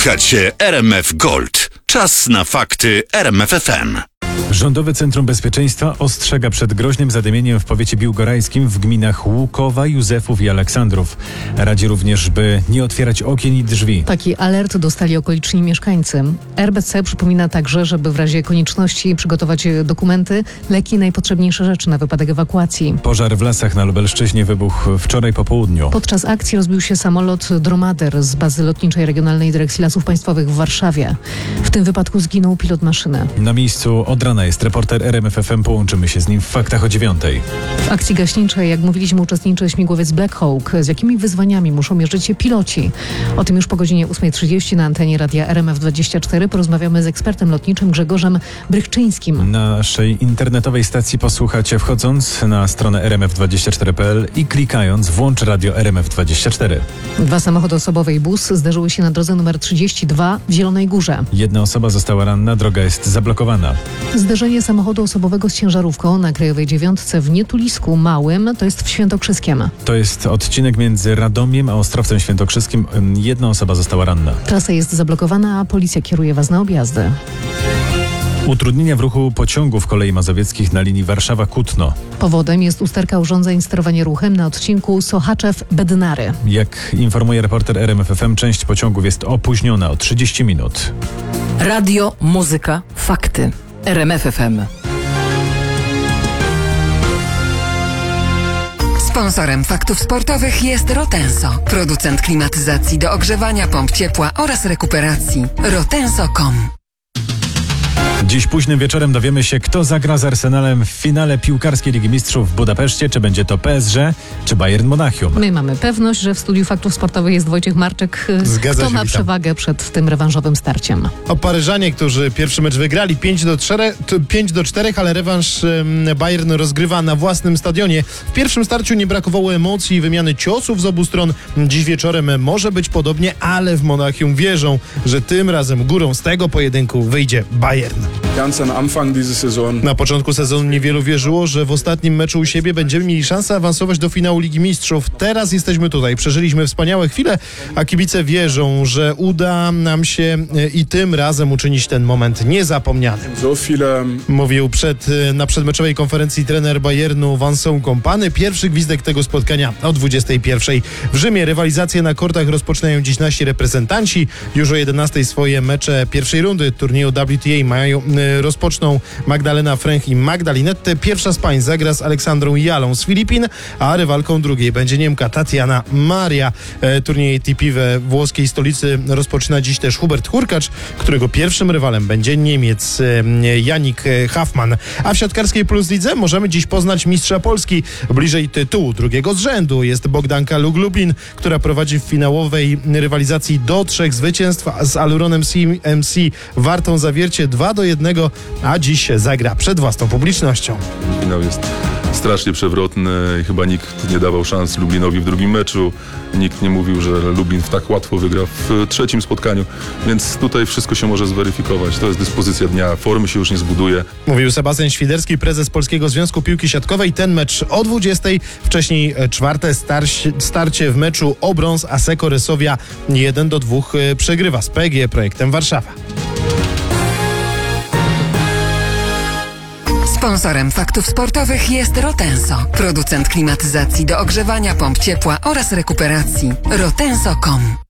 Słuchacie RMF Gold. Czas na fakty RMF FM. Rządowe Centrum Bezpieczeństwa ostrzega przed groźnym zadymieniem w powiecie biłgorajskim w gminach Łukowa, Józefów i Aleksandrów. Radzi również, by nie otwierać okien i drzwi. Taki alert dostali okoliczni mieszkańcy. RBC przypomina także, żeby w razie konieczności przygotować dokumenty, leki i najpotrzebniejsze rzeczy na wypadek ewakuacji. Pożar w lasach na Lubelszczyźnie wybuchł wczoraj po południu. Podczas akcji rozbił się samolot Dromader z bazy lotniczej Regionalnej Dyrekcji Lasów Państwowych w Warszawie. W tym wypadku zginął pilot maszyny. Na miejscu od rana jest reporter RMF FM. Połączymy się z nim w faktach o 9:00. W akcji gaśniczej, jak mówiliśmy, uczestniczy śmigłowiec Black Hawk. Z jakimi wyzwaniami muszą mierzyć się piloci? O tym już po godzinie 8:30 na antenie radia RMF24 porozmawiamy z ekspertem lotniczym Grzegorzem Brychczyńskim. Naszej internetowej stacji posłuchacie wchodząc na stronę rmf24.pl i klikając włącz radio RMF24. Dwa samochody osobowe i bus zderzyły się na drodze numer 32 w Zielonej Górze. Jedna osoba została ranna, droga jest zablokowana. Zderzenie samochodu osobowego z ciężarówką na Krajowej 9 w Nietulisku Małym, to jest w Świętokrzyskiem. To jest odcinek między Radomiem a Ostrowcem Świętokrzyskim. Jedna osoba została ranna. Trasa jest zablokowana, a policja kieruje was na objazdy. Utrudnienia w ruchu pociągów kolei mazowieckich na linii Warszawa-Kutno. Powodem jest usterka urządzeń sterowania ruchem na odcinku Sochaczew-Bednary. Jak informuje reporter RMF FM, część pociągów jest opóźniona o 30 minut. Radio, muzyka, fakty. RMF FM. Sponsorem faktów sportowych jest Rotenso, producent klimatyzacji do ogrzewania, pomp ciepła oraz rekuperacji. Rotenso.com. Dziś późnym wieczorem dowiemy się, kto zagra z Arsenalem w finale piłkarskiej Ligi Mistrzów w Budapeszcie. Czy będzie to PSG, czy Bayern Monachium. My mamy pewność, że w studiu faktów sportowych jest Wojciech Marczek. Zgadza Kto się, ma witam. przewagę przed tym rewanżowym starciem? O Paryżanie, którzy pierwszy mecz wygrali 5-4, ale rewanż Bayern rozgrywa na własnym stadionie. W pierwszym starciu nie brakowało emocji i wymiany ciosów z obu stron. Dziś wieczorem może być podobnie, ale w Monachium wierzą, że tym razem górą z tego pojedynku wyjdzie Bayern. Na początku sezonu niewielu wierzyło, że w ostatnim meczu u siebie będziemy mieli szansę awansować do finału Ligi Mistrzów. Teraz jesteśmy tutaj, przeżyliśmy wspaniałe chwile, a kibice wierzą, że uda nam się i tym razem uczynić ten moment niezapomnianym. Mówił na przedmeczowej konferencji trener Bayernu Vincent Kompany. Pierwszy gwizdek tego spotkania o 21:00. W Rzymie rywalizację na kortach rozpoczynają dziś nasi reprezentanci. Już o 11:00 swoje mecze pierwszej rundy turnieju WTA rozpoczną Magdalena Fręch i Magdalinette. Pierwsza z pań zagra z Aleksandrą Jalą z Filipin, a rywalką drugiej będzie Niemka Tatiana Maria. Turniej ATP we włoskiej stolicy rozpoczyna dziś też Hubert Hurkacz, którego pierwszym rywalem będzie Niemiec Janik Hafman. A w siatkarskiej Plus Lidze możemy dziś poznać mistrza Polski. Bliżej tytułu drugiego z rzędu jest Bogdanka Lublin, która prowadzi w finałowej rywalizacji do 3 zwycięstw z Aluronem CMC Wartą Zawiercie 2-1, a dziś zagra przed własną publicznością. Finał jest strasznie przewrotny i chyba nikt nie dawał szans Lublinowi w drugim meczu. Nikt nie mówił, że Lublin tak łatwo wygra w trzecim spotkaniu, więc tutaj wszystko się może zweryfikować. To jest dyspozycja dnia, formy się już nie zbuduje. Mówił Sebastian Świderski, prezes Polskiego Związku Piłki Siatkowej. Ten mecz o 20:00, wcześniej czwarte starcie w meczu o brąz Asseco Resovia 1-2 przegrywa z PGE Projektem Warszawa. Sponsorem faktów sportowych jest Rotenso, producent klimatyzacji do ogrzewania, pomp ciepła oraz rekuperacji. Rotenso.com.